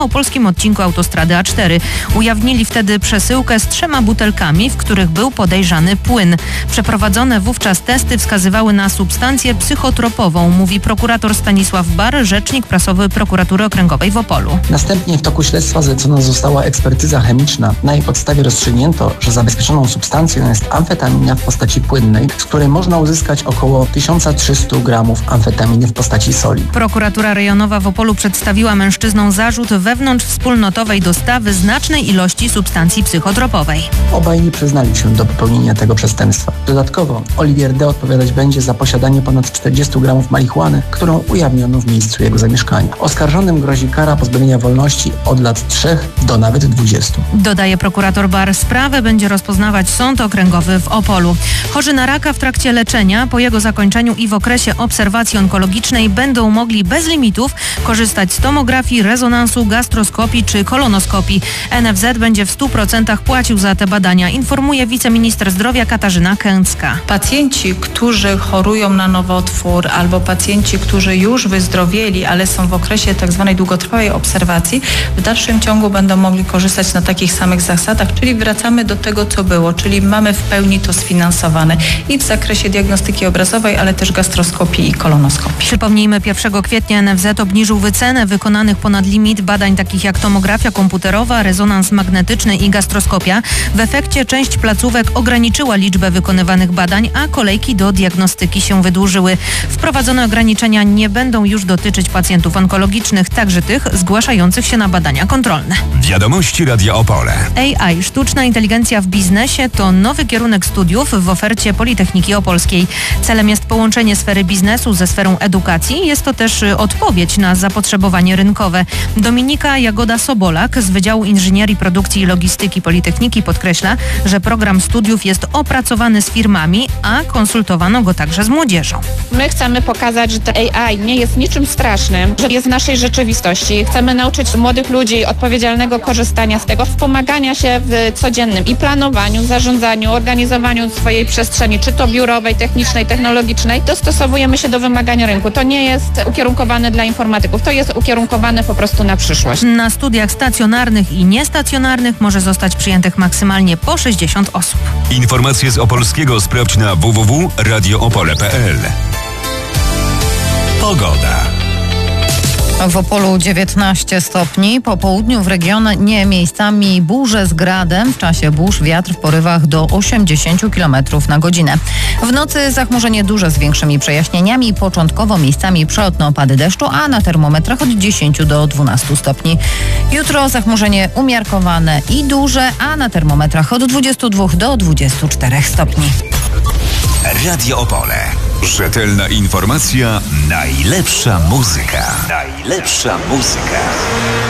o polskim odcinku autostrady A4. Ujawnili wtedy przesyłkę z 3 butelkami, w których był podejrzany płyn. Przeprowadzone wówczas testy wskazywały na substancję psychotropową, mówi prokurator Stanisław Bar, rzecznik prasowy Prokuratury Okręgowej w Opolu. Następnie w toku śledztwa zlecona została ekspertyza chemiczna. Na jej podstawie rozstrzygnięto, że zabezpieczoną substancją jest amfetamina w postaci płynnej, z której można uzyskać około 1300 gramów amfetaminy w postaci soli. Prokuratura rejonowa w Opolu przedstawiła mężczyznom zarzut wewnątrzwspólnotowej dostawy znacznej ilości substancji psychotropowej. Obaj nie przyznali się do popełnienia tego przestępstwa. Dodatkowo Oliwier D. odpowiadać będzie za posiadanie ponad 40 gramów marihuany, którą ujawniono w miejscu jego zamieszkania. Oskarżonym grozi kara pozbawienia wolności od lat 3 do nawet 20. Dodaje prokurator Bar, sprawę będzie rozpoznawać Sąd Okręgowy w Opolu. Chorzy na raka w trakcie leczenia, po jego zakończeniu i w okresie obserwacji onkologicznej będą mogli bez limitów korzystać z tomografii, rezonansu, gastroskopii czy kolonoskopii. NFZ będzie w 100% płacił za te badania, informuje wiceminister zdrowia Katarzyna Kęcka. Pacjenci, którzy chorują na nowotwór albo pacjenci, którzy już wyzdrowieli, ale są w okresie tzw. długotrwałej obserwacji, w dalszym ciągu będą mogli korzystać na takich samych zasadach, czyli wracamy do tego, co było, czyli mamy w pełni to sfinansowane i w zakresie diagnostyki obrazowej, ale też gastroskopii i kolonoskopii. Przypomnijmy, 1 kwietnia NFZ obniżył wycenę wykonanych ponad limit badań takich jak tomografia komputerowa, rezonans magnetyczny i gastroskopia. W efekcie część placówek ograniczyła liczbę wykonywanych badań, a kolejki do diagnostyki się wydłużyły. Wprowadzone ograniczenia nie będą już dotyczyć pacjentów onkologicznych, także tych zgłaszających się na badania kontrolne. Wiadomości Radia Opole. AI, sztuczna inteligencja w biznesie, to nowy kierunek studiów w ofercie Politechniki Opolskiej. Celem jest połączenie sfery biznesu ze sferą edukacji. Jest to też odpowiedź na zapotrzebowanie rynkowe. Dominika Jagoda-Sobolak z Wydziału Inżynierii, Produkcji i Logistyki Politechniki podkreśla, że program studiów jest opracowany z firmami, a konsultowano go także z młodzieżą. My chcemy pokazać, że to AI nie jest niczym strasznym, że jest w naszej rzeczywistości. Chcemy nauczyć młodych ludzi odpowiedzialnego korzystania z tego, wspomagania się w codziennym i planowaniu, zarządzaniu, organizowaniu swojej przestrzeni, czy to biurowej, technicznej, technologicznej. Dostosowujemy się do wymagań rynku. To nie jest ukierunkowane dla informatyków, to jest ukierunkowane po prostu na przyszłość. Na studiach stacjonarnych i niestacjonarnych może zostać przyjętych maksymalnie po 60 osób. Informacje z Opolskiego sprawdź na www.radioopole.pl. Pogoda. W Opolu 19 stopni, po południu w regionie miejscami burze z gradem. W czasie burz wiatr w porywach do 80 km na godzinę. W nocy zachmurzenie duże z większymi przejaśnieniami, początkowo miejscami przelotne opady deszczu, a na termometrach od 10 do 12 stopni. Jutro zachmurzenie umiarkowane i duże, a na termometrach od 22 do 24 stopni. Radio Opole. Rzetelna informacja, najlepsza muzyka. Najlepsza muzyka.